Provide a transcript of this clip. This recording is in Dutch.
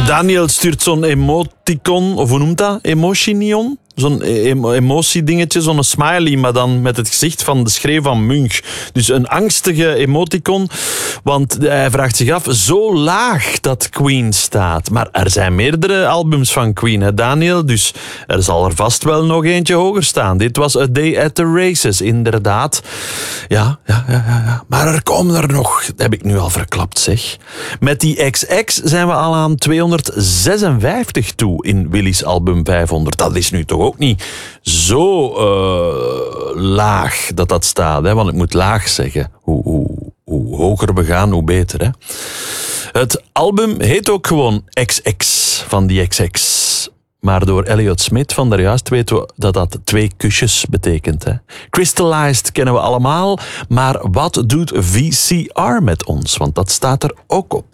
Daniel stuurt zo'n emoticon, of hoe noemt dat? Emotionion? Zo'n emotiedingetje, zo'n smiley, maar dan met het gezicht van de schreeuw van Munch. Dus een angstige emoticon, want hij vraagt zich af, zo laag dat Queen staat. Maar er zijn meerdere albums van Queen, hè Daniel? Dus er zal er vast wel nog eentje hoger staan. Dit was A Day at the Races, inderdaad. Ja. Maar er komen er nog, dat heb ik nu al verklapt, zeg. Met die XX zijn we al aan 256 toe in Willy's album 500. Dat is nu toch ook niet zo laag dat staat, hè? Want ik moet laag zeggen. Hoe hoger we gaan, hoe beter. Hè? Het album heet ook gewoon XX van die XX. Maar door Elliot Smith van daarjuist weten we dat dat 2 kusjes betekent. Hè? Crystallized kennen we allemaal, maar wat doet VCR met ons? Want dat staat er ook op.